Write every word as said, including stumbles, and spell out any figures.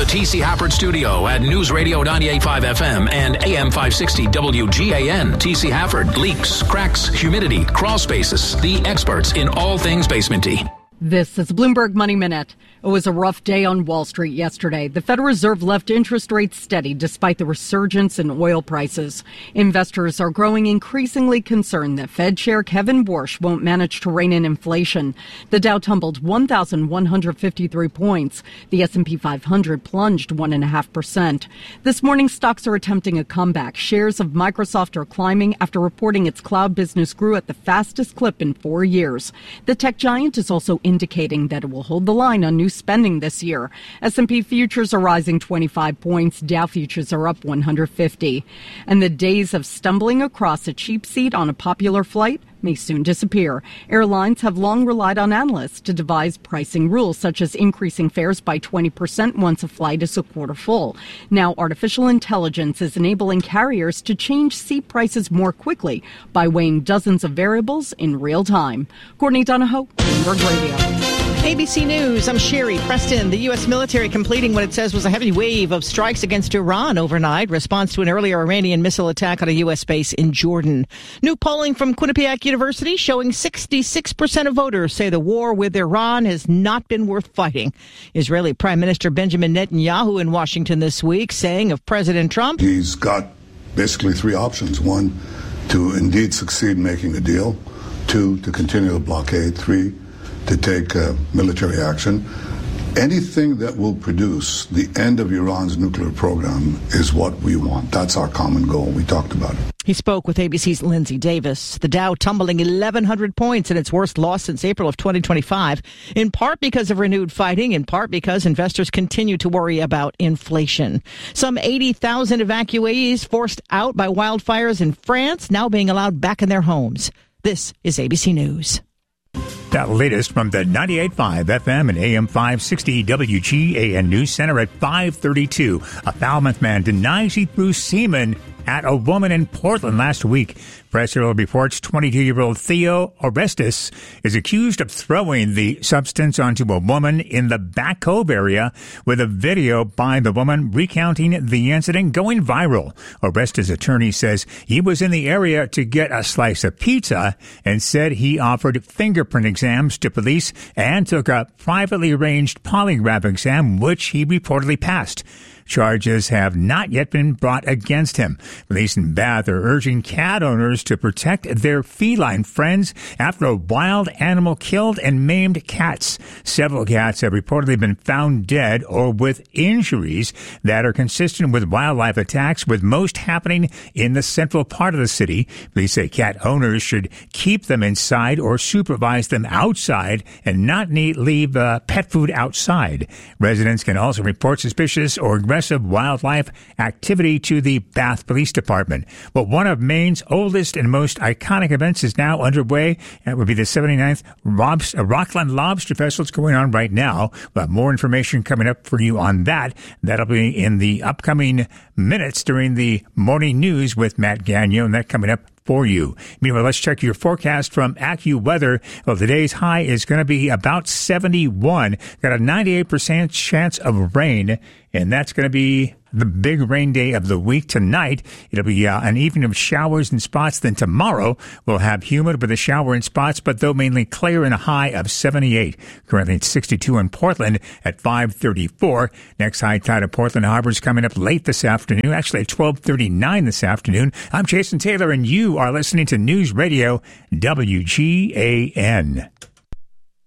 the T C Hafford Studio at News Radio ninety-eight point five F M and A M five sixty W G A N. T C Hafford. Leaks, cracks, humidity, crawl spaces. The experts in all things basementy. This is Bloomberg Money Minute. It was a rough day on Wall Street yesterday. The Federal Reserve left interest rates steady despite the resurgence in oil prices. Investors are growing increasingly concerned that Fed Chair Kevin Warsh won't manage to rein in inflation. The Dow tumbled one thousand one hundred fifty-three points. The S and P five hundred plunged one point five percent. This morning, stocks are attempting a comeback. Shares of Microsoft are climbing after reporting its cloud business grew at the fastest clip in four years. The tech giant is also indicating that it will hold the line on new spending this year. S and P futures are rising twenty-five points. Dow futures are up one hundred fifty. And the days of stumbling across a cheap seat on a popular flight may soon disappear. Airlines have long relied on analysts to devise pricing rules, such as increasing fares by twenty percent once a flight is a quarter full. Now, artificial intelligence is enabling carriers to change seat prices more quickly by weighing dozens of variables in real time. Courtney Donahoe, Bloomberg Radio. A B C News, I'm Sherry Preston. The U S military completing what it says was a heavy wave of strikes against Iran overnight, response to an earlier Iranian missile attack on a U S base in Jordan. New polling from Quinnipiac University showing sixty-six percent of voters say the war with Iran has not been worth fighting. Israeli Prime Minister Benjamin Netanyahu in Washington this week saying of President Trump, he's got basically three options. One, to indeed succeed in making a deal. Two, to continue the blockade. Three, to take uh, military action. Anything that will produce the end of Iran's nuclear program is what we want. That's our common goal. We talked about it. He spoke with A B C's Lindsay Davis. The Dow tumbling eleven hundred points in its worst loss since April of twenty twenty-five, in part because of renewed fighting, in part because investors continue to worry about inflation. Some eighty thousand evacuees forced out by wildfires in France now being allowed back in their homes. This is A B C News. That latest from the ninety-eight point five F M and A M five sixty W G A N News Center at five thirty-two. A Falmouth man denies he threw semen at a woman in Portland last week. Press Herald reports twenty-two-year-old Theo Orestes is accused of throwing the substance onto a woman in the Back Cove area, with a video by the woman recounting the incident going viral. Orestes' attorney says he was in the area to get a slice of pizza and said he offered fingerprint exams to police and took a privately arranged polygraph exam, which he reportedly passed. Charges have not yet been brought against him. Police in Bath are urging cat owners to protect their feline friends after a wild animal killed and maimed cats. Several cats have reportedly been found dead or with injuries that are consistent with wildlife attacks, with most happening in the central part of the city. Police say cat owners should keep them inside or supervise them outside and not need, leave uh, pet food outside. Residents can also report suspicious or aggressive wildlife activity to the Bath Police Department. Well, one of Maine's oldest and most iconic events is now underway. That would be the seventy-ninth Robs- uh, Rockland Lobster Festival. It's going on right now. We'll have more information coming up for you on that. That'll be in the upcoming minutes during the morning news with Matt Gagnon, and that coming up for you. Meanwhile, let's check your forecast from AccuWeather. Well, today's high is going to be about seventy-one. Got a ninety-eight percent chance of rain, and that's going to be the big rain day of the week tonight. It'll be uh, an evening of showers in spots. Then tomorrow we'll have humid with a shower in spots, but though mainly clear, and a high of seventy-eight. Currently it's sixty-two in Portland at five thirty-four. Next high tide of Portland Harbor is coming up late this afternoon, actually at twelve thirty-nine this afternoon. I'm Jason Taylor, and you are listening to News Radio W G A N.